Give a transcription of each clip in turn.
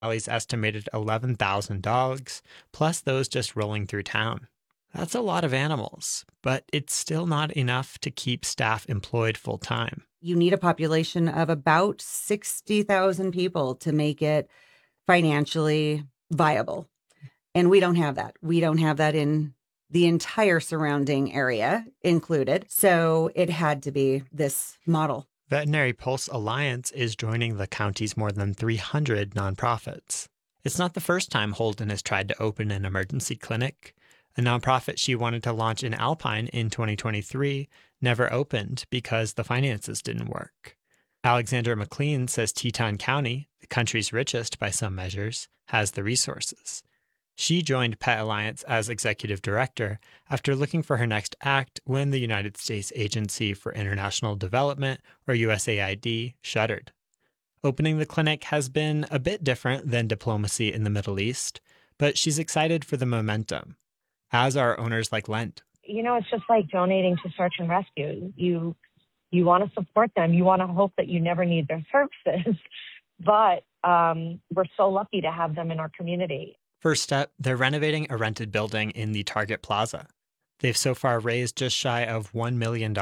Valley's estimated 11,000 dogs, plus those just rolling through town. That's a lot of animals, but it's still not enough to keep staff employed full-time. You need a population of about 60,000 people to make it financially viable. And we don't have that. We don't have that in the entire surrounding area included. So it had to be this model. Veterinary Pulse Alliance is joining the county's more than 300 nonprofits. It's not the first time Holden has tried to open an emergency clinic. A nonprofit she wanted to launch in Alpine in 2023 never opened because the finances didn't work. Alexandra McLean says Teton County, the country's richest by some measures, has the resources. She joined Pet Alliance as executive director after looking for her next act when the United States Agency for International Development, or USAID, shuttered. Opening the clinic has been a bit different than diplomacy in the Middle East, but she's excited for the momentum, as are owners like Lent. You know, it's just like donating to search and rescue. You want to support them. You want to hope that you never need their services. But we're so lucky to have them in our community. First step, they're renovating a rented building in the Target Plaza. They've so far raised just shy of $1 million.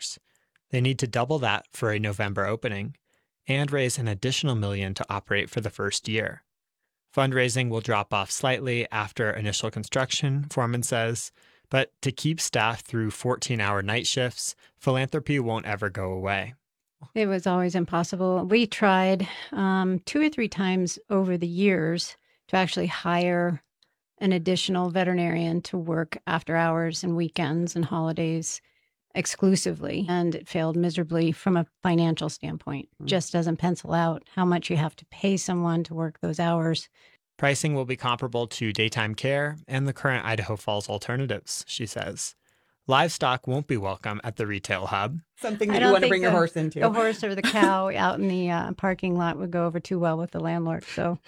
They need to double that for a November opening and raise an additional $1 million to operate for the first year. Fundraising will drop off slightly after initial construction, Foreman says, but to keep staff through 14-hour night shifts, philanthropy won't ever go away. It was always impossible. We tried 2 or 3 times over the years to actually hire an additional veterinarian to work after hours and weekends and holidays exclusively. And it failed miserably from a financial standpoint. Just doesn't pencil out how much you have to pay someone to work those hours. Pricing will be comparable to daytime care and the current Idaho Falls alternatives, she says. Livestock won't be welcome at the retail hub. Something that you want to bring your horse into. The horse or the cow out in the parking lot would go over too well with the landlord. So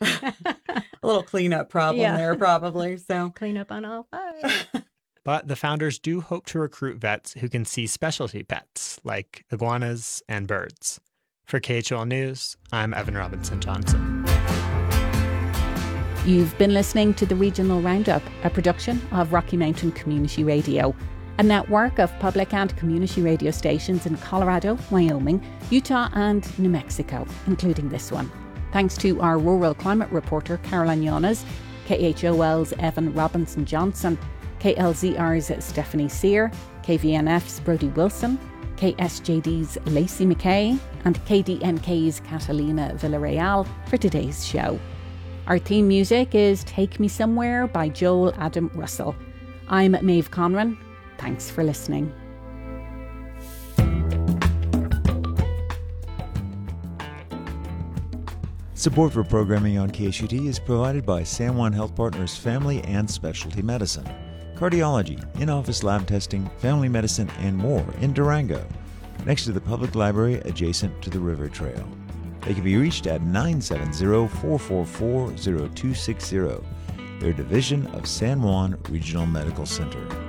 a little cleanup problem there, probably. So cleanup on all sides. But the founders do hope to recruit vets who can see specialty pets like iguanas and birds. For KHOL News, I'm Evan Robinson Johnson. You've been listening to the Regional Roundup, a production of Rocky Mountain Community Radio, a network of public and community radio stations in Colorado, Wyoming, Utah and New Mexico, including this one. Thanks to our rural climate reporter, Caroline Yanes, KHOL's Evan Robinson Johnson, KLZR's Stephanie Sear, KVNF's Brodie Wilson, KSJD's Lacey McKay and KDNK's Catalina Villarreal for today's show. Our theme music is Take Me Somewhere by Joel Adam Russell. I'm Maeve Conran. Thanks for listening. Support for programming on KSUT is provided by San Juan Health Partners Family and Specialty Medicine, cardiology, in-office lab testing, family medicine, and more in Durango, next to the public library adjacent to the river trail. They can be reached at 970-444-0260. Their division of San Juan Regional Medical Center.